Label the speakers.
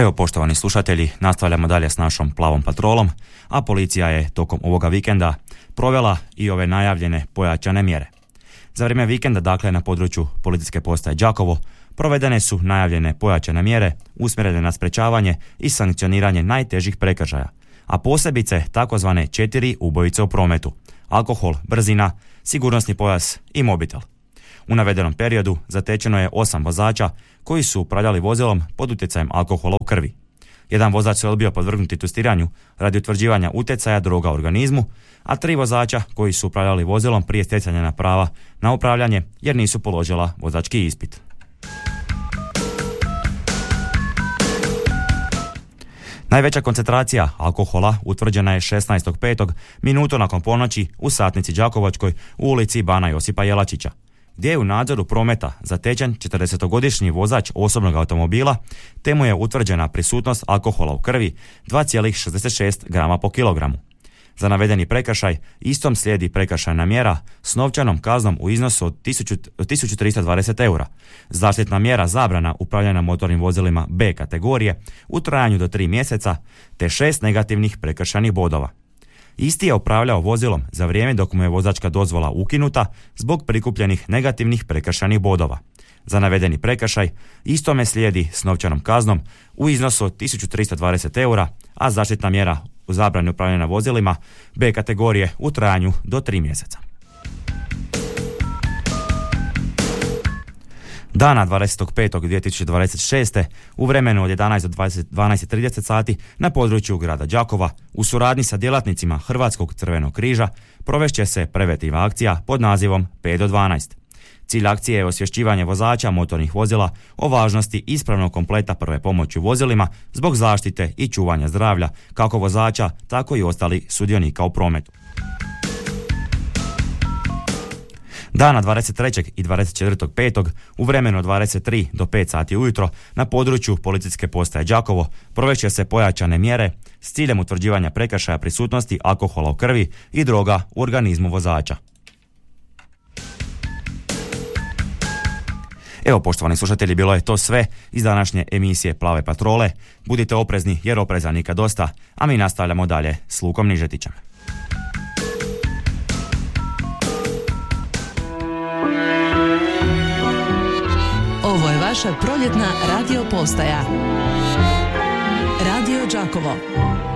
Speaker 1: Evo, poštovani slušatelji, nastavljamo dalje s našom plavom patrolom, a policija je tokom ovoga vikenda provela i ove najavljene pojačane mjere. Za vrijeme vikenda, dakle, na području policijske postaje Đakovo, provedene su najavljene pojačane mjere usmjerene na sprečavanje i sankcioniranje najtežih prekršaja, a posebice takozvane 4 ubojice u prometu: alkohol, brzina, sigurnosni pojas i mobitel. U navedenom periodu zatečeno je 8 vozača koji su upravljali vozilom pod utjecajem alkohola u krvi. Jedan vozač se odbio podvrgnuti testiranju radi utvrđivanja utjecaja droga u organizmu, a 3 vozača koji su upravljali vozilom prije stjecanja prava na upravljanje jer nisu položila vozački ispit. Najveća koncentracija alkohola utvrđena je 16.5. minutu nakon ponoći u satnici Đakovačkoj u ulici Bana Josipa Jelačića, gdje je u nadzoru prometa zatečen 40-godišnji vozač osobnog automobila, te mu je utvrđena prisutnost alkohola u krvi 2,66 grama po kilogramu. Za navedeni prekršaj istom slijedi prekršajna mjera s novčanom kaznom u iznosu od 1320 eura, zaštitna mjera zabrana upravljanja motornim vozilima B kategorije u trajanju do 3 mjeseca, te 6 negativnih prekršajnih bodova. Isti je upravljao vozilom za vrijeme dok mu je vozačka dozvola ukinuta zbog prikupljenih negativnih prekršajnih bodova. Za navedeni prekršaj istome slijedi s novčanom kaznom u iznosu od 1320 eura, a zaštitna mjera u zabrani upravljanja vozilima B kategorije u trajanju do 3 mjeseca. Dana 20.5.2026. u vremenu od 11 do 12:30 sati na području grada Đakova u suradnji sa djelatnicima Hrvatskog crvenog križa provešće se preventivna akcija pod nazivom 5 do 12. Cilj akcije je osvješćivanje vozača motornih vozila o važnosti ispravnog kompleta prve pomoći u vozilima zbog zaštite i čuvanja zdravlja kako vozača, tako i ostalih sudionika u prometu. Dana 23. i 24.5. u vremenu od 23 do 5 sati ujutro na području policijske postaje Đakovo provešće se pojačane mjere s ciljem utvrđivanja prekršaja prisutnosti alkohola u krvi i droga u organizmu vozača. Evo, poštovani slušatelji, bilo je to sve iz današnje emisije Plave patrole. Budite oprezni jer opreza nikad dosta, a mi nastavljamo dalje s Lukom Nižetićem.
Speaker 2: Ovo je vaša proljetna radio postaja. Radio Đakovo.